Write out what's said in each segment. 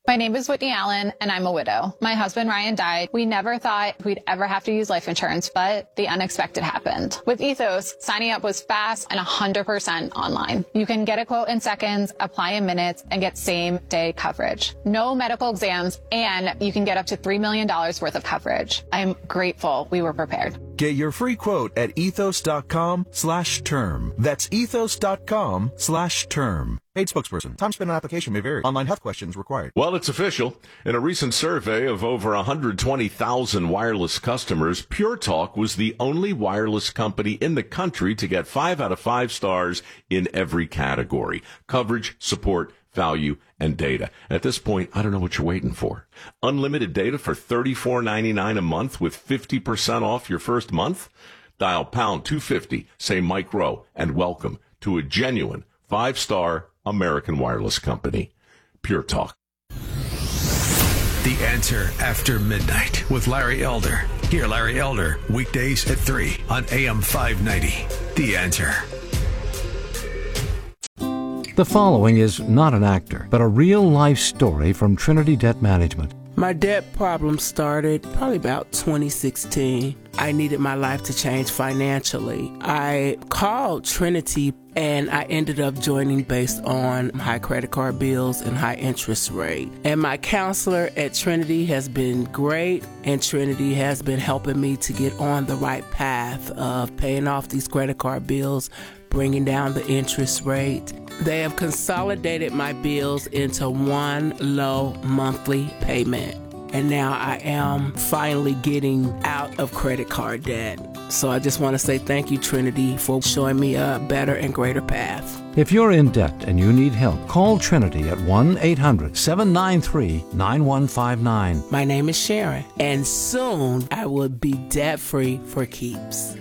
My name is Whitney Allen, and I'm a widow. My husband, Ryan, died. We never thought we'd ever have to use life insurance, but the unexpected happened. With Ethos, signing up was fast and 100% online. You can get a quote in seconds, apply in minutes, and get same-day coverage. No medical exams, and you can get up to $3 million worth of coverage. I'm grateful we were prepared. Get your free quote at ethos.com/term. That's ethos.com/term. Paid spokesperson. Time spent on application may vary. Online health questions required. Well, it's official. In a recent survey of over 120,000 wireless customers, Pure Talk was the only wireless company in the country to get 5 out of 5 stars in every category: coverage, support, value, and data. At this point, I don't know what you're waiting for. Unlimited data for $34.99 a month with 50% off your first month? Dial pound 250, say Mike Rowe, and welcome to a genuine 5-star American wireless company. Pure Talk. The Answer After Midnight with Larry Elder. Hear Larry Elder weekdays at 3 on AM 590. The Answer. The following is not an actor, but a real-life story from Trinity Debt Management. My debt problem started probably about 2016. I needed my life to change financially. I called Trinity and I ended up joining based on high credit card bills and high interest rate. And my counselor at Trinity has been great, and Trinity has been helping me to get on the right path of paying off these credit card bills, bringing down the interest rate. They have consolidated my bills into one low monthly payment. And now I am finally getting out of credit card debt. So I just want to say thank you, Trinity, for showing me a better and greater path. If you're in debt and you need help, call Trinity at 1-800-793-9159. My name is Sharon, and soon I will be debt-free for keeps.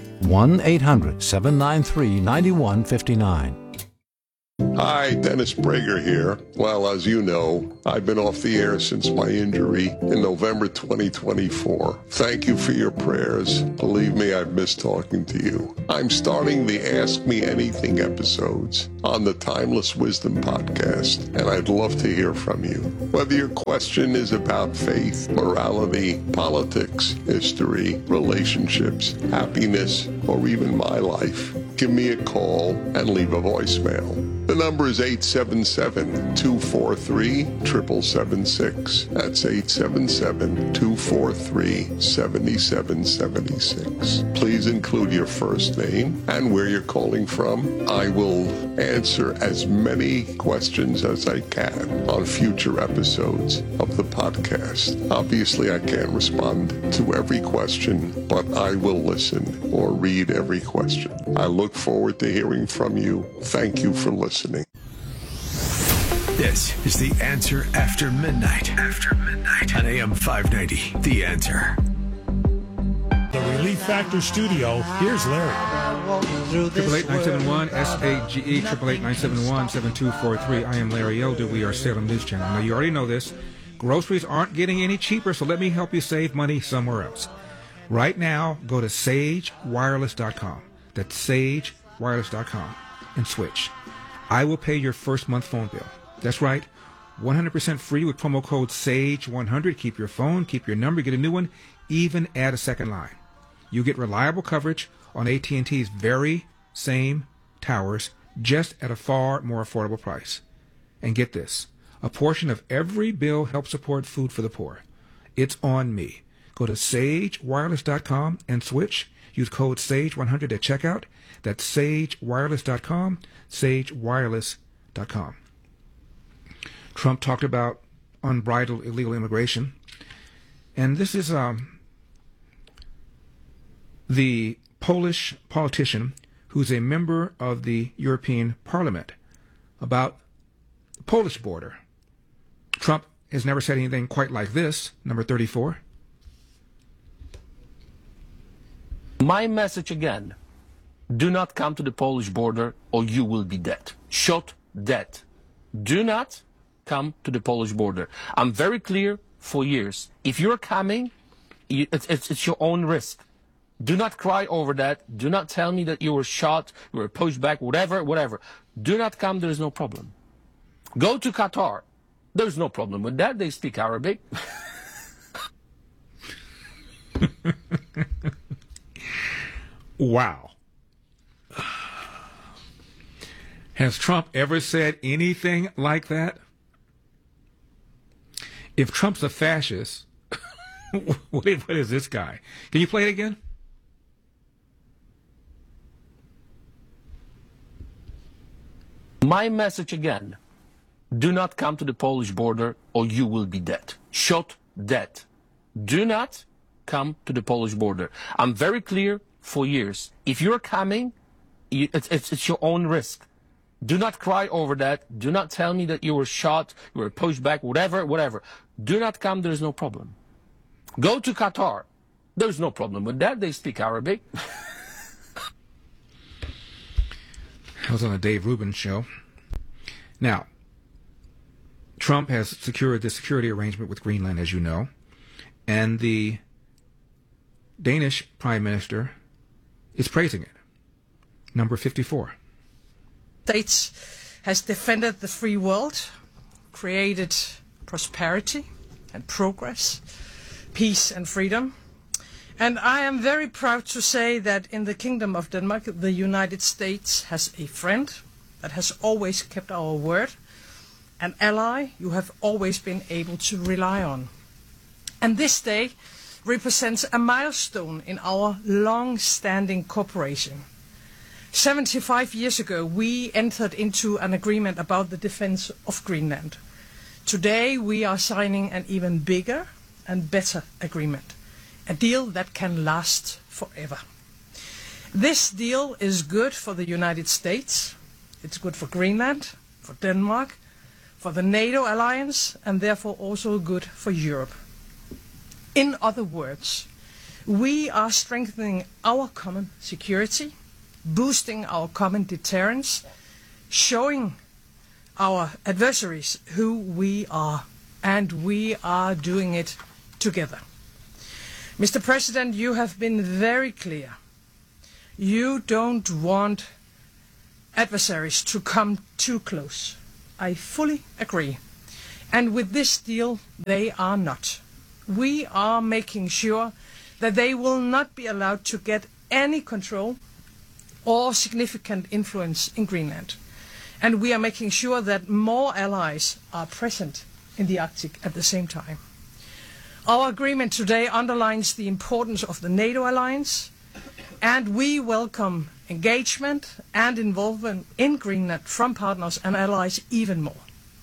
1-800-793-9159. Hi, Dennis Prager here. Well, as you know, I've been off the air since my injury in November 2024. Thank you for your prayers. Believe me, I've missed talking to you. I'm starting the Ask Me Anything episodes on the Timeless Wisdom podcast, and I'd love to hear from you. Whether your question is about faith, morality, politics, history, relationships, happiness, or even my life, give me a call and leave a voicemail. The number is 877-243-7776. That's 877-243-7776. Please include your first name and where you're calling from. I will answer as many questions as I can on future episodes of the podcast. Obviously, I can't respond to every question, but I will listen or read every question. I look forward to hearing from you. Thank you for listening. This is The Answer After Midnight. After Midnight on AM 590. The Answer. The Relief Factor Studio. Here's Larry. 888-971-SAGE, 888-971-7243. I am Larry Elder. We are Salem News Channel. Now, you already know this. Groceries aren't getting any cheaper, so let me help you save money somewhere else. Right now, go to sagewireless.com. That's sagewireless.com and switch. I will pay your first month phone bill. That's right, 100% free with promo code SAGE100. Keep your phone, keep your number, get a new one, even add a second line. You get reliable coverage on AT&T's very same towers, just at a far more affordable price. And get this, a portion of every bill helps support food for the poor. It's on me. Go to sagewireless.com and switch. Use code SAGE100 at checkout. That's sagewireless.com, sagewireless.com. Trump talked about unbridled illegal immigration. And this is the Polish politician who's a member of the European Parliament about the Polish border. Trump has never said anything quite like this. Number 34. My message again, do not come to the Polish border or you will be dead. Shot dead. Do not come to the Polish border. I'm very clear for years. If you're coming, it's your own risk. Do not cry over that. Do not tell me that you were shot, you were pushed back, whatever. Do not come, there is no problem. Go to Qatar. There's no problem with that. They speak Arabic. Wow. Has Trump ever said anything like that? If Trump's a fascist, what is this guy? Can you play it again? My message again, do not come to the Polish border or you will be dead. Shot dead. Do not come to the Polish border. I'm very clear for years. If you're coming, it's your own risk. Do not cry over that. Do not tell me that you were shot, you were pushed back, whatever. Do not come, there's no problem. Go to Qatar. There's no problem with that. They speak Arabic. I was on a Dave Rubin show. Now, Trump has secured the security arrangement with Greenland, as you know, and the Danish Prime Minister is praising it. Number 54. States has defended the free world, created prosperity and progress, peace and freedom. And I am very proud to say that in the Kingdom of Denmark, the United States has a friend that has always kept our word, an ally you have always been able to rely on. And this day represents a milestone in our long-standing cooperation. 75 years ago, we entered into an agreement about the defense of Greenland. Today, we are signing an even bigger and better agreement, a deal that can last forever. This deal is good for the United States, it's good for Greenland, for Denmark, for the NATO alliance, and therefore also good for Europe. In other words, we are strengthening our common security, boosting our common deterrence, showing our adversaries who we are, and we are doing it together. Mr. President, you have been very clear. You don't want adversaries to come too close. I fully agree. And with this deal, they are not. We are making sure that they will not be allowed to get any control or significant influence in Greenland. And we are making sure that more allies are present in the Arctic at the same time. Our agreement today underlines the importance of the NATO alliance, and we welcome engagement and involvement in Greenland from partners and allies even more.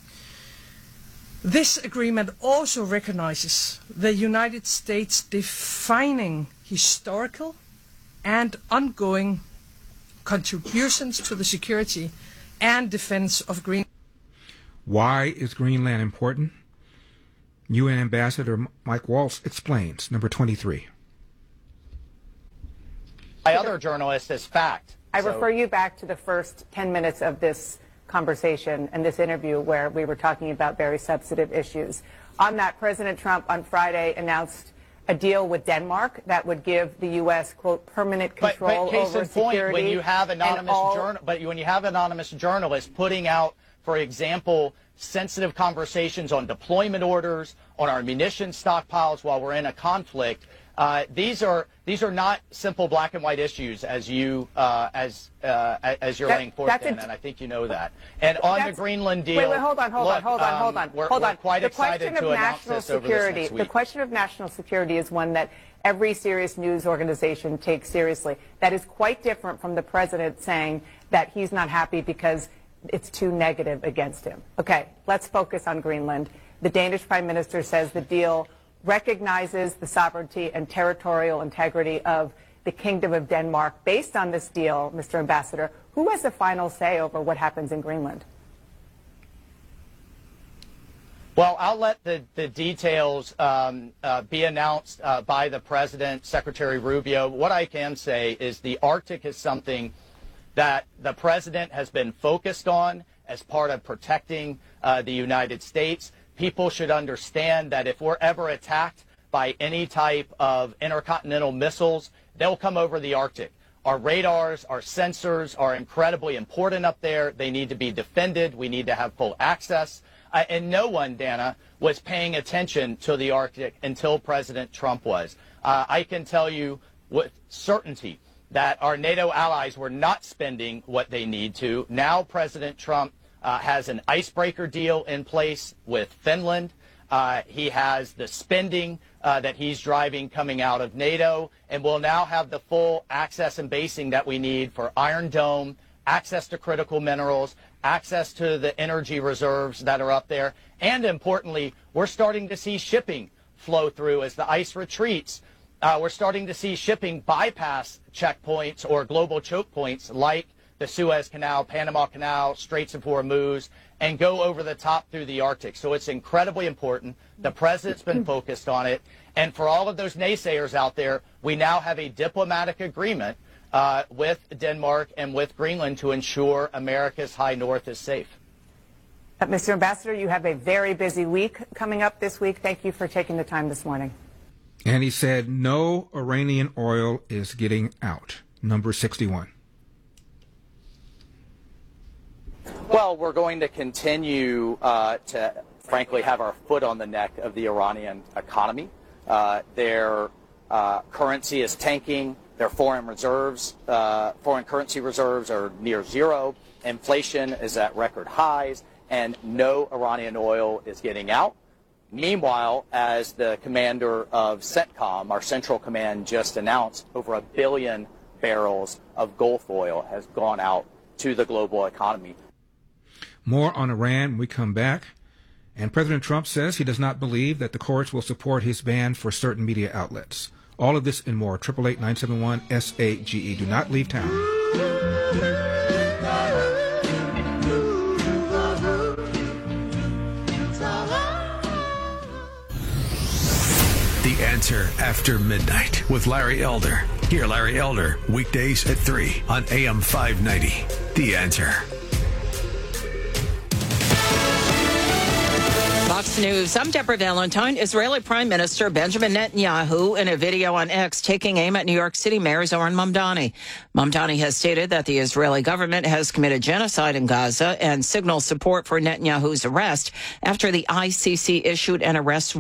This agreement also recognizes the United States defining historical and ongoing contributions to the security and defense of Greenland. Why is Greenland important? UN Ambassador Mike Waltz explains. Number 23. By other journalists as fact. I refer you back to the first 10 minutes of this conversation and this interview where we were talking about very substantive issues. On that, President Trump on Friday announced a deal with Denmark that would give the U.S., quote, permanent control but case over in point, security. when you have anonymous journalists putting out, for example, sensitive conversations on deployment orders, on our munition stockpiles while we're in a conflict, these are not simple black and white issues as you're laying forth, and I think you know that. And on the Greenland deal, hold on. We're quite excited to announce this over this next week. The question of national security is one that every serious news organization takes seriously. That is quite different from the president saying that he's not happy because it's too negative against him. Okay, let's focus on Greenland. The Danish Prime Minister says the deal recognizes the sovereignty and territorial integrity of the Kingdom of Denmark. Based on this deal, Mr. Ambassador, who has the final say over what happens in Greenland? Well, I'll let the details be announced by the President, Secretary Rubio. What I can say is the Arctic is something that the President has been focused on as part of protecting the United States. People should understand that if we're ever attacked by any type of intercontinental missiles, they'll come over the Arctic. Our radars, our sensors are incredibly important up there. They need to be defended. We need to have full access. And no one, Dana, was paying attention to the Arctic until President Trump was. I can tell you with certainty that our NATO allies were not spending what they need to. Now President Trump has an icebreaker deal in place with Finland. He has the spending that he's driving coming out of NATO, and we'll now have the full access and basing that we need for Iron Dome, access to critical minerals, access to the energy reserves that are up there, and importantly, we're starting to see shipping flow through as the ice retreats. We're starting to see shipping bypass checkpoints or global choke points like the Suez Canal, Panama Canal, Straits of Hormuz, and go over the top through the Arctic. So it's incredibly important. The president's been focused on it. And for all of those naysayers out there, we now have a diplomatic agreement with Denmark and with Greenland to ensure America's high north is safe. Mr. Ambassador, you have a very busy week coming up this week. Thank you for taking the time this morning. And he said no Iranian oil is getting out. Number 61. Well, we're going to continue to, frankly, have our foot on the neck of the Iranian economy. Their currency is tanking. Their foreign currency reserves are near zero. Inflation is at record highs, and no Iranian oil is getting out. Meanwhile, as the commander of CENTCOM, our Central Command, just announced, over 1 billion barrels of Gulf oil has gone out to the global economy. More on Iran when we come back. And President Trump says he does not believe that the courts will support his ban for certain media outlets. All of this and more. 888-971-SAGE. Do not leave town. The Answer After Midnight with Larry Elder. Hear Larry Elder weekdays at 3 on AM 590. The Answer. Fox News. I'm Deborah Valentine. Israeli Prime Minister Benjamin Netanyahu in a video on X taking aim at New York City Mayor Zohran Mamdani. Mamdani has stated that the Israeli government has committed genocide in Gaza and signals support for Netanyahu's arrest after the ICC issued an arrest